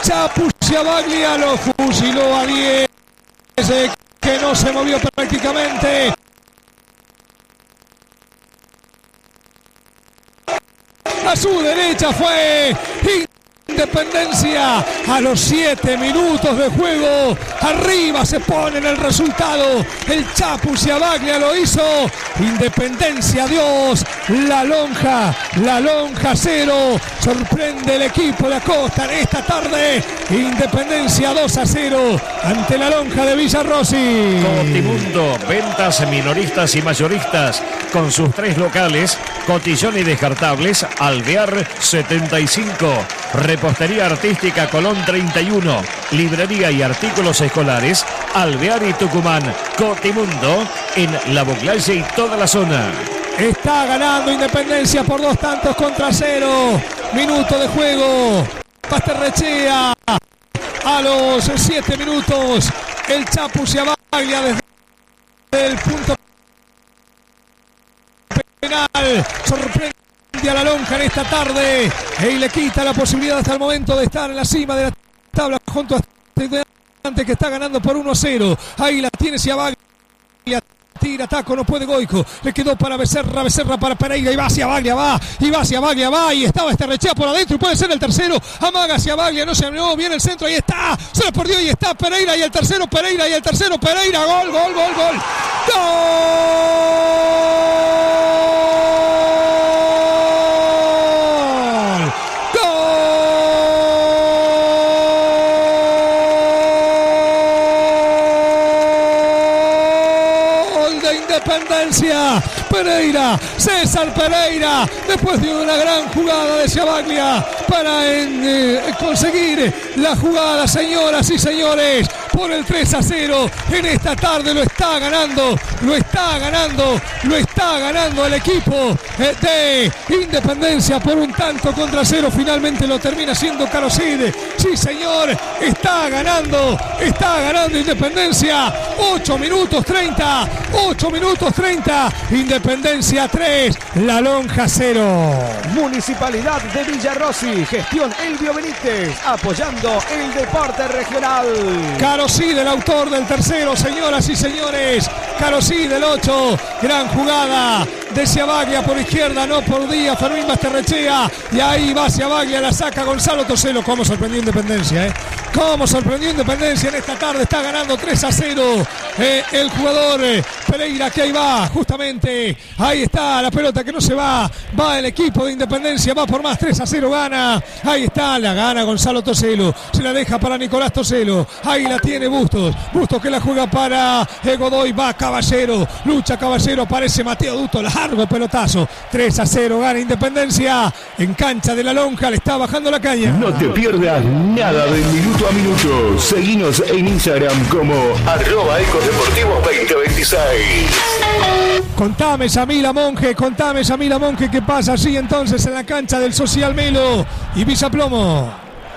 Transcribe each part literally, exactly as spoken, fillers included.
Chapu Ciabaglia lo fusiló a diez, que no se movió prácticamente. A su derecha fue Independencia a los siete minutos de juego. Arriba se pone en el resultado. El Chapu Ciabaglia lo hizo. Independencia Dios. La Lonja. La Lonja cero. Sorprende el equipo de Acosta en esta tarde. Independencia dos a cero ante la Lonja de Villarrossi. Cotimundo, ventas minoristas y mayoristas con sus tres locales. Cotillón y Descartables, Alvear setenta y cinco. Repostería Artística Colón treinta y uno. Librería y artículos escolares, Alvear y Tucumán. Cotimundo en La Boclaye y toda la zona. Está ganando Independencia por dos tantos contra cero. Minuto de juego. Basterrechea a los siete minutos. El Chapu Ciabaglia desde el punto penal. Sorprende a la Lonja en esta tarde y le quita la posibilidad hasta el momento de estar en la cima de la tabla junto a Estudiantes, que está ganando por uno a cero. Ahí la tiene Ciabaglia. Tira, taco, no puede Goico. Le quedó para Becerra, Becerra para Pereira. Y va Ciabaglia, va. Y va Ciabaglia, va. Y estaba Basterrechea por adentro. Y puede ser el tercero. Amaga Ciabaglia, no se abrió. Viene el centro. Ahí está. Se lo perdió. Y está Pereira. Y el tercero Pereira. Y el tercero Pereira. Gol, gol, gol, gol. ¡Gol! Independencia, Pereira, César Pereira, después de una gran jugada de Ciabaglia para en, eh, conseguir la jugada, señoras y señores, por el tres a cero en esta tarde. Lo está ganando, lo está ganando, lo está ganando el equipo eh, de Independencia por un tanto contra cero. Finalmente lo termina haciendo Caroside. Sí, señor, está ganando, está ganando Independencia. ocho minutos treinta, ocho minutos treinta, Independencia tres, La Lonja cero. Municipalidad de Villarrossi, gestión Elvio Benítez, apoyando el deporte regional. Caroside, el autor del tercero, señoras y señores. Caroside, el ocho, gran jugada de Ciabaglia por izquierda, no podía Fermín Basterrechea, y ahí va Ciabaglia, la saca Gonzalo Toselo. Cómo sorprendió Independencia, eh. Cómo sorprendió Independencia en esta tarde. Está ganando tres a cero eh, el jugador eh, Pereira, que ahí va, justamente. Ahí está la pelota que no se va. Va el equipo de Independencia, va por más, tres a cero gana. Ahí está, la gana Gonzalo Toselo. Se la deja para Nicolás Toselo. Ahí la tiene Bustos. Bustos que la juega para eh, Godoy. Va Caballero. Lucha Caballero. Aparece Mateo Duto. Largo pelotazo. tres a cero gana Independencia. En cancha de La Lonja. Le está bajando la caña. No te pierdas nada de minuto a minuto. Seguinos en Instagram como arroba ecodeportivos veinte veintiséis. Contame, Yamila Monge, contame, Yamila Monge, qué pasa allí entonces en la cancha del Social Melo y Villa Plomo.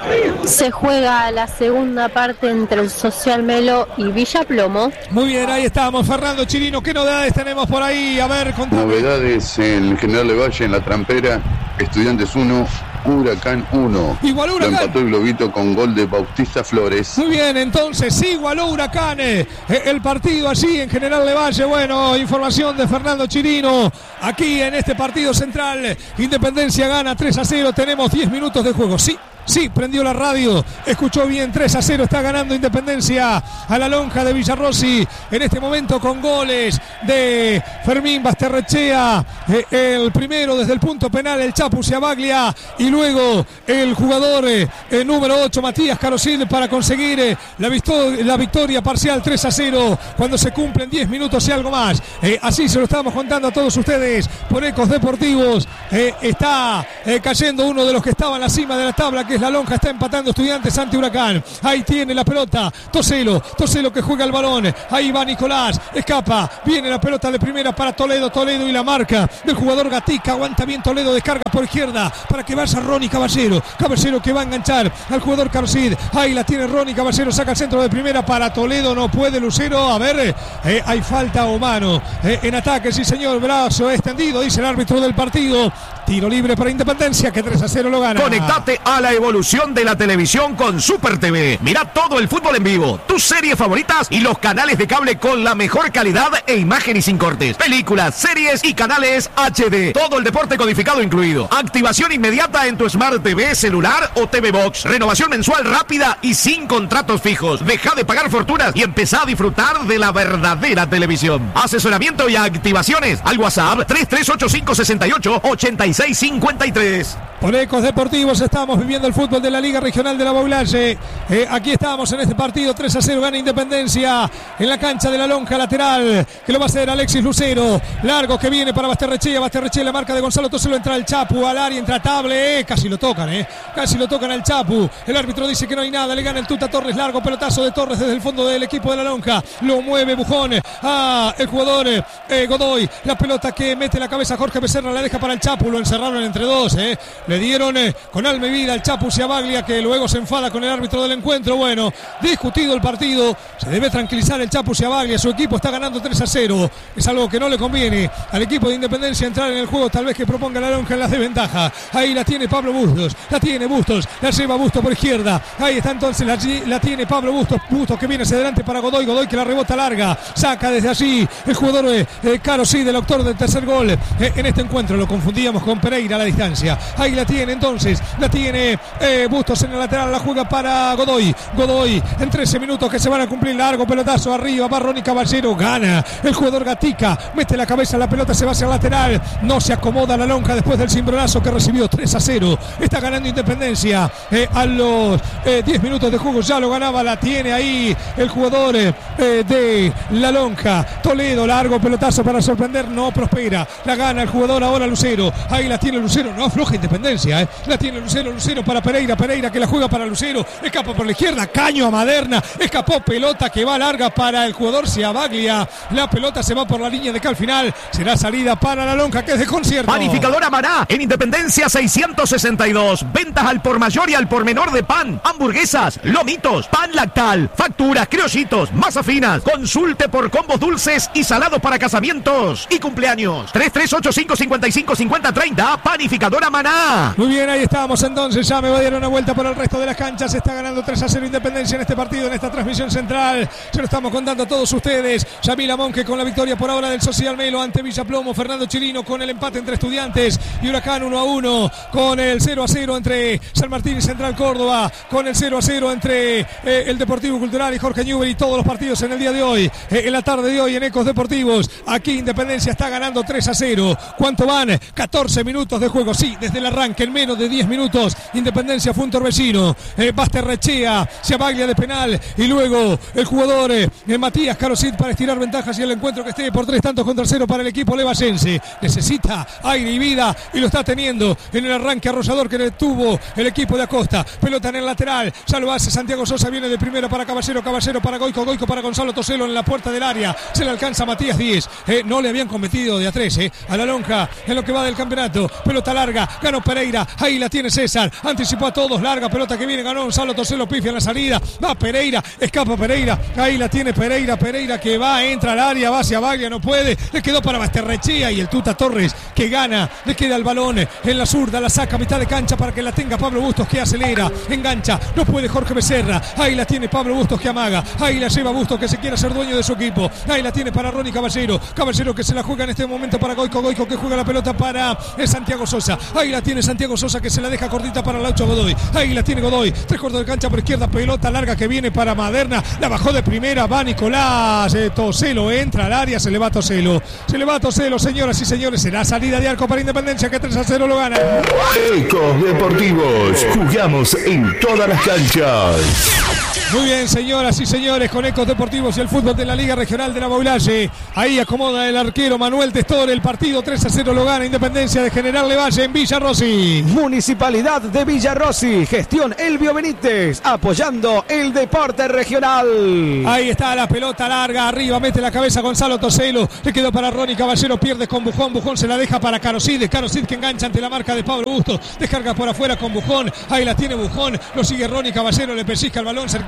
Se juega la segunda parte entre el Social Melo y Villa Plomo. Muy bien, ahí estamos. Fernando Chirino, ¿qué novedades tenemos por ahí? A ver, contame. Novedades en General Lavalle, en La Trampera, Estudiantes uno, Huracán uno. Igualó Huracán. Lo empató el Globito con gol de Bautista Flores. Muy bien, entonces igualó Huracán eh, el partido allí en General Lavalle. Bueno, información de Fernando Chirino. Aquí en este partido central, Independencia gana tres a cero. Tenemos diez minutos de juego. Sí. Sí, prendió la radio, escuchó bien, tres a cero, está ganando Independencia a La Lonja de Villarrossi, en este momento con goles de Fermín Basterrechea, eh, el primero desde el punto penal, el Chapu Ciabaglia, y luego el jugador eh, eh, número ocho, Matías Caroside, para conseguir eh, la, victor- la victoria parcial tres a cero, cuando se cumplen diez minutos y algo más. Eh, así se lo estamos contando a todos ustedes por Ecos Deportivos. Eh, está eh, cayendo uno de los que estaba en la cima de la tabla, que La Lonja, está empatando Estudiantes ante Huracán. Ahí tiene la pelota Toselo, Toselo que juega el balón. Ahí va Nicolás, escapa, viene la pelota de primera para Toledo, Toledo y la marca del jugador Gatica. Aguanta bien Toledo, descarga por izquierda para que vaya Ronnie Caballero. Caballero que va a enganchar al jugador Caroside. Ahí la tiene Ronnie Caballero, saca el centro de primera para Toledo, no puede Lucero. A ver, eh, hay falta o mano eh, en ataque, sí señor, brazo extendido, dice el árbitro del partido. Tiro libre para Independencia, que tres a cero lo gana. Conectate a la evolución de la televisión con Super T V. Mira todo el fútbol en vivo, tus series favoritas y los canales de cable con la mejor calidad e imagen y sin cortes. Películas, series y canales H D. Todo el deporte codificado incluido. Activación inmediata en tu Smart T V, celular o T V Box. Renovación mensual rápida y sin contratos fijos. Deja de pagar fortunas y empezá a disfrutar de la verdadera televisión. Asesoramiento y activaciones al WhatsApp tres tres ocho cinco seis ocho ocho seis cinco tres. Por Ecos Deportivos estamos viviendo el fútbol de la Liga Regional de la Baulalle. Eh, aquí estamos en este partido, tres a cero gana Independencia en la cancha de la lonja lateral, que lo va a hacer Alexis Lucero. Largo que viene para Basterrechea, Basterrechea la marca de Gonzalo Toselo, entra el Chapu al área intratable, eh, casi lo tocan, eh, casi lo tocan al Chapu. El árbitro dice que no hay nada, le gana el Tuta Torres, largo pelotazo de Torres desde el fondo del equipo de la lonja, lo mueve Bujón a el jugador eh, Godoy, la pelota que mete la cabeza Jorge Becerra, la deja para el Chapu, lo encerraron entre dos, eh. Le dieron eh, con alma y vida al Chapu Ciabaglia, que luego se enfada con el árbitro del encuentro. Bueno, discutido el partido, se debe tranquilizar el Chapu Ciabaglia, su equipo está ganando tres a cero, es algo que no le conviene al equipo de Independencia entrar en el juego, tal vez que proponga la lonja en la desventaja. Ahí la tiene Pablo Bustos, la tiene Bustos, la lleva Bustos por izquierda, ahí está entonces la, la tiene Pablo Bustos, Bustos que viene hacia adelante para Godoy, Godoy que la rebota larga, saca desde allí el jugador eh, eh, Caro sí, del autor del tercer gol eh, en este encuentro, lo confundíamos con Pereira a la distancia. Ahí la tiene entonces, la tiene eh, Bustos en el lateral, la juega para Godoy, Godoy en trece minutos que se van a cumplir, largo pelotazo arriba, va Ronnie Caballero, gana el jugador Gatica, mete la cabeza, la pelota se va hacia el lateral, no se acomoda la lonja después del cimbronazo que recibió. Tres a cero, está ganando Independencia eh, a los eh, diez minutos de juego, ya lo ganaba, la tiene ahí el jugador eh, de la lonja, Toledo, largo pelotazo para sorprender, no prospera, la gana el jugador ahora Lucero, ahí la tiene Lucero, no afloja Independencia, eh. la tiene Lucero, Lucero para Pereira, Pereira que la juega para Lucero, escapa por la izquierda, caño a Maderna, escapó pelota que va larga para el jugador Ciabaglia, la pelota se va por la línea de acá al final, será salida para la lonja que es de concierto. Panificadora Maná en Independencia seiscientos sesenta y dos, ventas al por mayor y al por menor de pan, hamburguesas, lomitos, pan lactal, facturas, criollitos, masa finas, consulte por combos dulces y salados para casamientos y cumpleaños. tres tres ocho cinco cinco cinco cinco cero tres cero, Panificadora Maná. Muy bien, ahí estamos entonces, ya me voy a dar una vuelta por el resto de las canchas, está ganando tres a cero Independencia en este partido, en esta transmisión central, se lo estamos contando a todos ustedes. Yamila Monque con la victoria por ahora del Social Melo ante Villa Plomo, Fernando Chirino con el empate entre Estudiantes y Huracán uno a uno, con el cero a cero entre San Martín y Central Córdoba, con el cero a cero entre eh, el Deportivo Cultural y Jorge Newbery, y todos los partidos en el día de hoy, eh, en la tarde de hoy en Ecos Deportivos. Aquí Independencia está ganando tres a cero. ¿Cuánto van? catorce minutos de juego, sí, desde el arranque, en menos de diez minutos Independencia fue un torbellino, eh, Basterrechea, Ciabaglia de penal y luego el jugador eh, Matías Carocid para estirar ventajas y el encuentro que esté por tres tantos contra cero para el equipo levallense. Necesita aire y vida y lo está teniendo en el arranque arrollador que tuvo el equipo de Acosta. Pelota en el lateral, ya lo hace Santiago Sosa, viene de primera para Caballero, Caballero para Goico, Goico para Gonzalo Toselo en la puerta del área, se le alcanza a Matías Díez, eh, no le habían cometido de a tres eh, a la lonja en lo que va del campeonato. Pelota larga, ganó Pereira, ahí la tiene César, anticipó a todos, larga pelota que viene, ganó Gonzalo Toselo, pifia en la salida, va Pereira, escapa Pereira, ahí la tiene Pereira, Pereira que va, entra al área, va hacia Baglia, no puede, le quedó para Basterrechea y el Tuta Torres que gana, le queda el balón en la zurda, la saca a mitad de cancha para que la tenga Pablo Bustos que acelera, engancha, no puede Jorge Becerra, ahí la tiene Pablo Bustos que amaga, ahí la lleva Bustos que se quiere hacer dueño de su equipo, ahí la tiene para Ronnie Caballero, Caballero que se la juega en este momento para Goico, Goico que juega la pelota para Santiago Sosa, ahí la tiene Santiago Sosa que se la deja cortita para Laucho Godoy, ahí la tiene Godoy, tres cuartos de cancha por izquierda, pelota larga que viene para Maderna, la bajó de primera, va Nicolás eh, Toselo, entra al área, se le va Toselo, se le va Toselo, señoras y señores, será salida de arco para Independencia que tres a cero lo gana. Ecos Deportivos, jugamos en todas las canchas. Muy bien, señoras y señores, con Ecos Deportivos y el fútbol de la Liga Regional de la Baulalle. Ahí acomoda el arquero Manuel Testor, el partido tres a cero lo gana Independencia de General Levalle en Villa Rossi. Municipalidad de Villa Rossi, gestión Elvio Benítez, apoyando el deporte regional. Ahí está la pelota larga, arriba mete la cabeza Gonzalo Toselo, le quedó para Ronnie Caballero, pierde con Bujón, Bujón se la deja para Carocid, Carocid que engancha ante la marca de Pablo Bustos, descarga por afuera con Bujón, ahí la tiene Bujón, lo sigue Ronnie Caballero, le pellizca el balón cerquita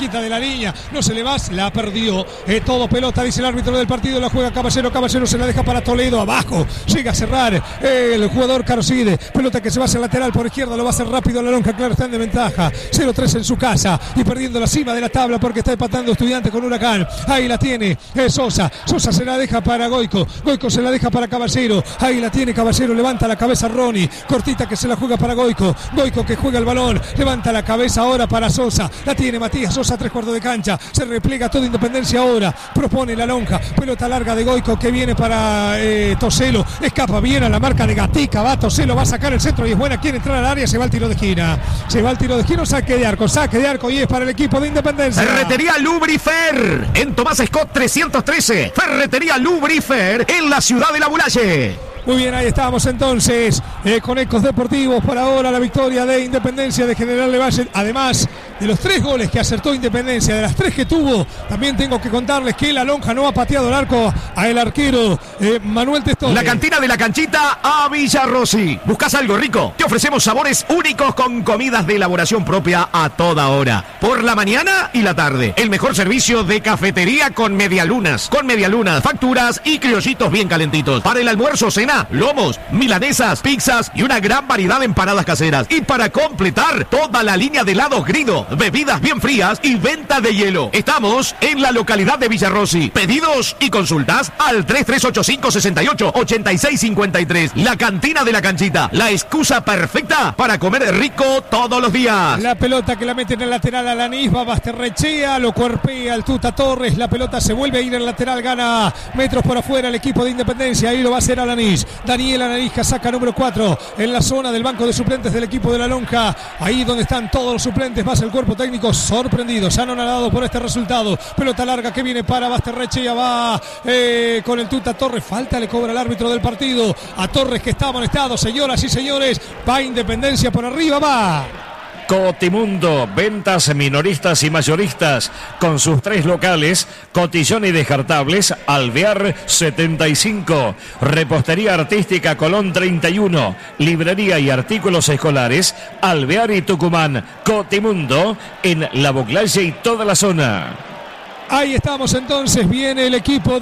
cerquita de la línea, no se le va, la perdió. Eh, todo pelota, dice el árbitro del partido, la juega Caballero, Caballero se la deja para Toledo, abajo, llega a cerrar eh, el jugador Caroside, pelota que se va hacia el lateral por izquierda, lo va a hacer rápido la Lonja, claro, están de ventaja, cero tres en su casa y perdiendo la cima de la tabla porque está empatando Estudiantes con Huracán. Ahí la tiene eh, Sosa, Sosa se la deja para Goico, Goico se la deja para Caballero, ahí la tiene Caballero, levanta la cabeza Ronnie, cortita que se la juega para Goico, Goico que juega el balón, levanta la cabeza ahora para Sosa, la tiene Matías Sosa, tres cuartos de cancha, se repliega toda Independencia ahora, propone la Lonja, pelota larga de Goico que viene para eh, Toselo, escapa bien a la marca de Gatica, va Toselo, va a sacar el centro y es buena, quiere entrar al área, se va al tiro de esquina, se va al tiro de esquina, saque de arco, saque de arco y es para el equipo de Independencia. Ferretería Lubrifer, en Tomás Scott trescientos trece, Ferretería Lubrifer, en la ciudad de La Bulaye. Muy bien, ahí estamos entonces eh, con Ecos Deportivos. Por ahora la victoria de Independencia de General Lavalle. Además de los tres goles que acertó Independencia, de las tres que tuvo, también tengo que contarles que la Lonja no ha pateado el arco a el arquero eh, Manuel Testón. La cantina de la canchita a Villarrossi. ¿Buscas algo rico? Te ofrecemos sabores únicos con comidas de elaboración propia a toda hora. Por la mañana y la tarde. El mejor servicio de cafetería con medialunas. Con medialunas, facturas y criollitos bien calentitos. Para el almuerzo, cena, lomos, milanesas, pizzas y una gran variedad de empanadas caseras. Y para completar, toda la línea de helados Grido, bebidas bien frías y venta de hielo. Estamos en la localidad de Villarrossi. Pedidos y consultas al tres tres ocho cinco, seis ocho, ocho seis cinco tres. La cantina de la canchita, la excusa perfecta para comer rico todos los días. La pelota que la mete en el lateral a Alanis, va Basterrechea, lo cuerpea el Tuta Torres, la pelota se vuelve a ir al lateral, gana metros por afuera el equipo de Independencia, ahí lo va a hacer Alanis. Daniel Anarija saca número cuatro en la zona del banco de suplentes del equipo de la Lonja, ahí donde están todos los suplentes, más el cuerpo técnico sorprendido, se han anonadado por este resultado. Pelota larga que viene para Basterrechea, va eh, con el Tuta Torres, falta le cobra el árbitro del partido a Torres que está amonestado. Señoras y señores, va Independencia por arriba, va Cotimundo, ventas minoristas y mayoristas, con sus tres locales, Cotillón y Descartables, Alvear setenta y cinco, Repostería Artística Colón treinta y uno, Librería y Artículos Escolares, Alvear y Tucumán. Cotimundo, en La Boclaye y toda la zona. Ahí estamos entonces, viene el equipo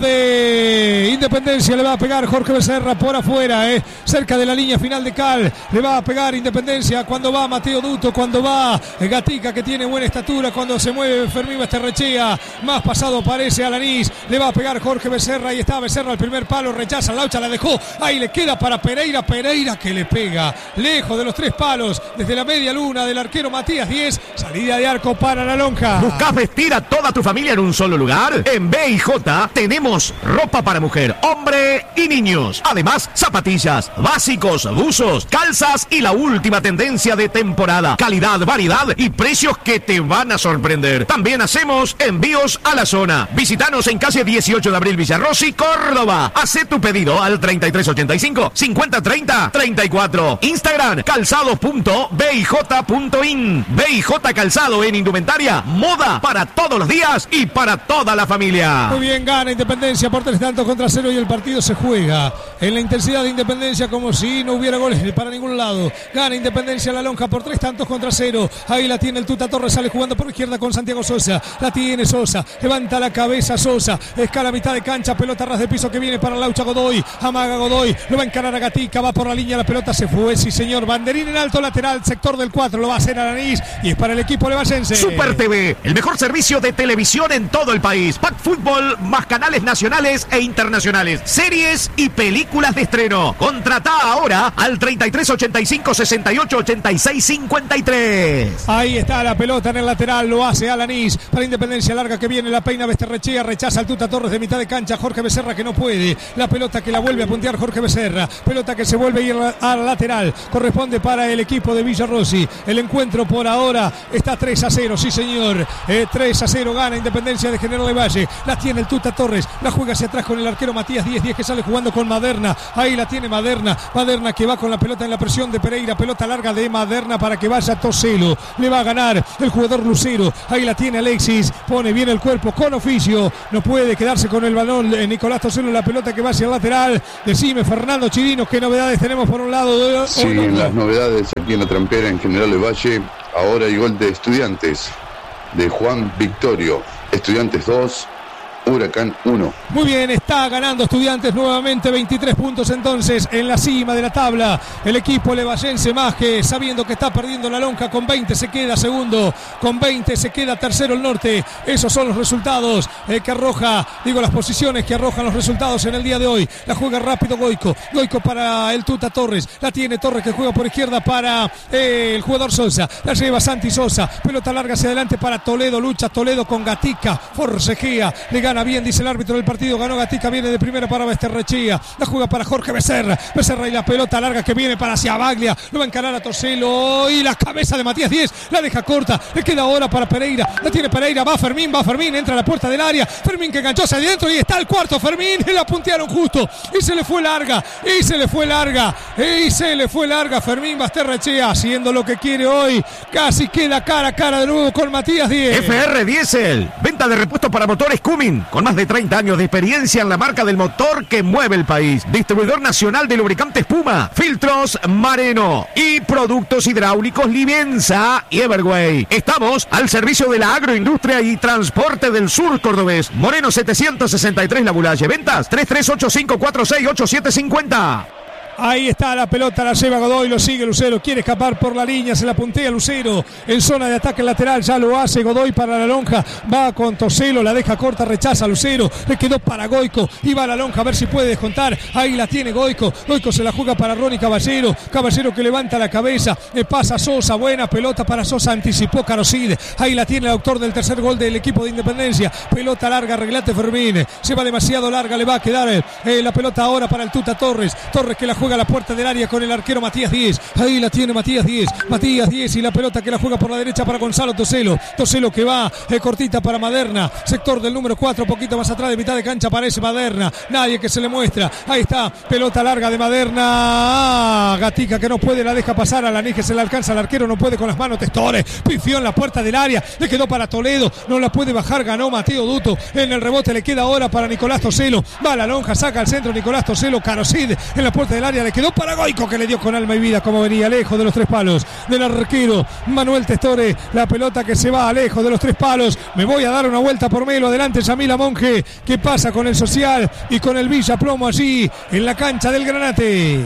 de Independencia, le va a pegar Jorge Becerra por afuera, eh, cerca de la línea final de Cal, le va a pegar Independencia cuando va Mateo Duto, cuando va Gatica que tiene buena estatura, cuando se mueve Fermín Basterrechea, más pasado parece Alanis, le va a pegar Jorge Becerra, ahí está Becerra al primer palo, rechaza, Laucha la dejó, ahí le queda para Pereira, Pereira que le pega, lejos de los tres palos, desde la media luna del arquero Matías Díez, salida de arco para la Lonja. ¿Buscas vestir a toda tu familia en un solo lugar? En B y J tenemos ropa para mujer, hombre y niños. Además, zapatillas, básicos, buzos, calzas y la última tendencia de temporada. Calidad, variedad y precios que te van a sorprender. También hacemos envíos a la zona. Visítanos en calle dieciocho de abril, Villarrossi, Córdoba. Hacé tu pedido al treinta y tres ochenta y cinco, cincuenta treinta, treinta y cuatro. Instagram, calzado punto b i j punto in. B y J Calzado en indumentaria, moda para todos los días y para toda la familia. Muy bien, gana Independencia por tres tantos contra cero y el partido se juega en la intensidad de Independencia como si no hubiera goles para ningún lado. Gana Independencia la Lonja por tres tantos contra cero. Ahí la tiene el Tuta Torres, sale jugando por izquierda con Santiago Sosa. La tiene Sosa, levanta la cabeza Sosa, escala a mitad de cancha, pelota ras de piso que viene para Laucha Godoy. Amaga Godoy, lo va a encarar a Gatica, va por la línea, la pelota se fue, sí señor. Banderín en alto lateral, sector del cuatro, lo va a hacer Alanis y es para el equipo levallense. Super T V, el mejor servicio de televisión en todo el país. Pack Fútbol más canales nacionales e internacionales, series y películas de estreno. Contratá ahora al treinta y tres ochenta y cinco, sesenta y ocho, ochenta y seis cincuenta y tres. Ahí está la pelota en el lateral, lo hace Alanis para Independencia larga que viene, la peina Besterrechea, rechaza al Tuta Torres de mitad de cancha, Jorge Becerra que no puede, la pelota que la vuelve a puntear Jorge Becerra, pelota que se vuelve a ir al lateral, corresponde para el equipo de Villarrossi. El encuentro por ahora está tres a cero, sí señor, eh, tres a cero gana Independencia de General Valle, la tiene el Tuta Torres, la juega hacia atrás con el arquero Matías Díez, Díez que sale jugando con Maderna, ahí la tiene Maderna, Maderna que va con la pelota en la presión de Pereira, pelota larga de Maderna para que vaya Toselo, le va a ganar el jugador Lucero, ahí la tiene Alexis, pone bien el cuerpo con oficio, no puede quedarse con el balón Nicolás Toselo, la pelota que va hacia el lateral. Decime Fernando Chirino, ¿qué novedades tenemos por un lado? Sí, en las novedades aquí en la trampera en General Valle, ahora hay gol de Estudiantes. de Juan Victorio. Estudiantes dos, Huracán uno. Muy bien, está ganando Estudiantes nuevamente, veintitrés puntos entonces en la cima de la tabla. El equipo levallense, más que sabiendo que está perdiendo la lonja, con veinte se queda segundo, con veinte se queda tercero el norte. Esos son los resultados eh, que arroja, digo las posiciones que arrojan los resultados en el día de hoy. La juega rápido Goico, Goico para el Tuta Torres, la tiene Torres que juega por izquierda para eh, el jugador Sosa, la lleva Santi Sosa, pelota larga hacia adelante para Toledo, lucha Toledo con Gatica, forcejea, le gana bien, dice el árbitro del partido, ganó Gatica, viene de primera para Besterrechea, la juega para Jorge Becerra, Becerra y la pelota larga que viene para Ciabaglia, lo va a encarar a Toselo y la cabeza de Matías Díez, la deja corta, le queda ahora para Pereira, la tiene Pereira, va Fermín, va Fermín, entra a la puerta del área, Fermín que enganchó hacia adentro y está el cuarto Fermín, y la puntearon justo, y se le fue larga, y se le fue larga, y se le fue larga Fermín Besterrechea, haciendo lo que quiere hoy, casi queda cara a cara de nuevo con Matías Díez. F R Diesel, venta de repuestos para motores Cummins, con más de treinta años de experiencia en la marca del motor que mueve el país. Distribuidor nacional de lubricantes Puma, filtros Mareno y productos hidráulicos Livenza y Everway. Estamos al servicio de la agroindustria y transporte del sur cordobés. Moreno setecientos sesenta y tres La Bulaye. Ventas tres tres ocho cinco cuatro seis ocho siete cinco cero. Ahí está la pelota, la lleva Godoy, lo sigue Lucero, quiere escapar por la línea, se la puntea Lucero, en zona de ataque lateral, ya lo hace Godoy para la lonja, va con Toselo, la deja corta, rechaza Lucero, le quedó para Goico, y va a la lonja a ver si puede descontar, ahí la tiene Goico, Goico se la juega para Ronnie Caballero, Caballero que levanta la cabeza, le pasa Sosa, buena pelota para Sosa, anticipó Caroside, ahí la tiene el autor del tercer gol del equipo de Independencia, pelota larga, arreglate Fermín, se va demasiado larga, le va a quedar eh, la pelota ahora para el Tuta Torres, Torres que la juega a la puerta del área con el arquero Matías Díez, ahí la tiene Matías Díez, Matías Díez y la pelota que la juega por la derecha para Gonzalo Toselo, Toselo que va eh, cortita para Maderna, sector del número cuatro, poquito más atrás de mitad de cancha aparece Maderna, nadie que se le muestra, ahí está, pelota larga de Maderna, ah, Gatica que no puede, la deja pasar, a la Nije se la alcanza, el arquero no puede con las manos, Testores, pifió en la puerta del área, le quedó para Toledo, no la puede bajar, ganó Mateo Duto, en el rebote le queda ahora para Nicolás Toselo, va a la lonja, saca al centro Nicolás Toselo, Caroside en la puerta del área, le quedó para Goico que le dio con alma y vida como venía, lejos de los tres palos del arquero Manuel Testore, la pelota que se va lejos de los tres palos, me voy a dar una vuelta por Melo, adelante Yamila Monge, ¿qué pasa con el Social y con el Villa Plomo allí en la cancha del Granate?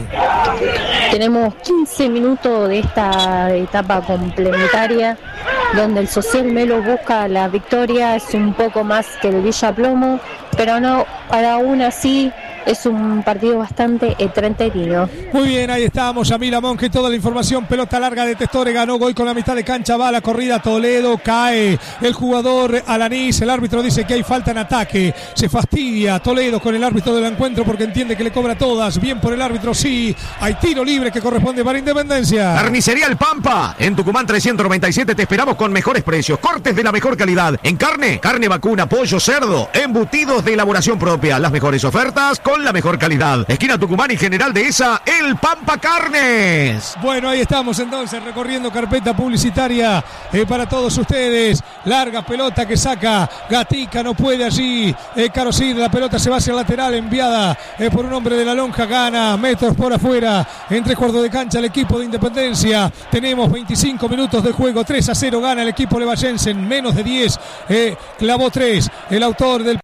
Tenemos quince minutos de esta etapa complementaria donde el Social Melo busca la victoria, es un poco más que el Villa Plomo, pero no, para aún así es un partido bastante entretenido. Muy bien, ahí estamos, Yamila Monge, toda la información, pelota larga de Testore, ganó Goy con la mitad de cancha, va a la corrida Toledo, cae el jugador Alanís, el árbitro dice que hay falta en ataque, se fastidia Toledo con el árbitro del encuentro porque entiende que le cobra todas, bien por el árbitro, sí, hay tiro libre que corresponde para Independencia. Carnicería El Pampa, en Tucumán trescientos noventa y siete te esperamos con mejores precios, cortes de la mejor calidad, en carne, carne vacuna, pollo, cerdo, embutidos de elaboración propia, las mejores ofertas con la mejor calidad. Esquina Tucumán y General Dehesa, El Pampa Carnes. Bueno, ahí estamos entonces recorriendo carpeta publicitaria eh, para todos ustedes. Larga pelota que saca Gatica, no puede allí. Eh, Caroside, la pelota se va hacia el lateral, enviada eh, por un hombre de la lonja, gana metros por afuera. En tres cuartos de cancha el equipo de Independencia. Tenemos veinticinco minutos de juego, tres a cero gana el equipo levallense en menos de diez. Eh, clavó tres. El autor del